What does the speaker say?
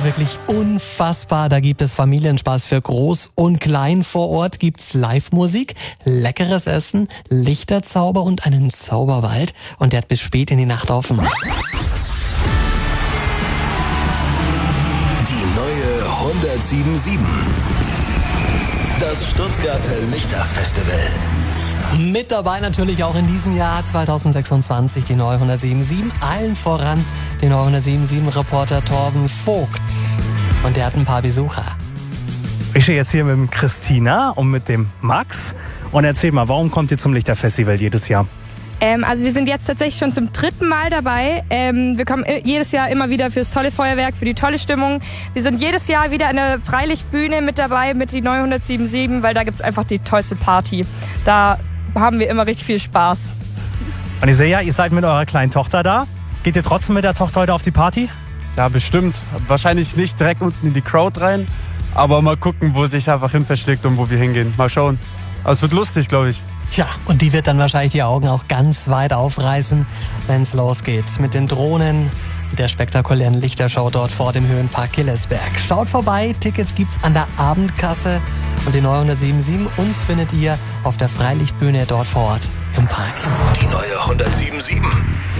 ist wirklich unfassbar. Da gibt es Familienspaß für Groß und Klein. Vor Ort gibt's Live-Musik, leckeres Essen, Lichterzauber und einen Zauberwald. Und der hat bis spät in die Nacht offen. Die neue 107.7. Das Stuttgarter Lichterfestival. Mit dabei natürlich auch in diesem Jahr 2026 die neue 107.7. Allen voran den neue 107.7-Reporter Torben Vogt. Und der hat ein paar Besucher. Ich stehe jetzt hier mit dem Christina und mit dem Max. Und erzähl mal, warum kommt ihr zum Lichterfestival jedes Jahr? Also wir sind jetzt tatsächlich schon zum 3. Mal dabei. Wir kommen jedes Jahr immer wieder fürs tolle Feuerwerk, für die tolle Stimmung. Wir sind jedes Jahr wieder in der Freilichtbühne mit dabei, mit die neue 107.7, weil da gibt's einfach die tollste Party. Da haben wir immer richtig viel Spaß. Und ich sehe ja, ihr seid mit eurer kleinen Tochter da. Geht ihr trotzdem mit der Tochter heute auf die Party? Ja, bestimmt. Wahrscheinlich nicht direkt unten in die Crowd rein, aber mal gucken, wo sich einfach hin verschlägt und wo wir hingehen. Mal schauen. Aber es wird lustig, glaube ich. Tja, und die wird dann wahrscheinlich die Augen auch ganz weit aufreißen, wenn es losgeht. Mit den Drohnen, mit der spektakulären Lichtershow dort vor dem Höhenpark Killesberg. Schaut vorbei, Tickets gibt's an der Abendkasse. Und die neue 107.7, uns findet ihr auf der Freilichtbühne dort vor Ort im Park. Die neue 107.7.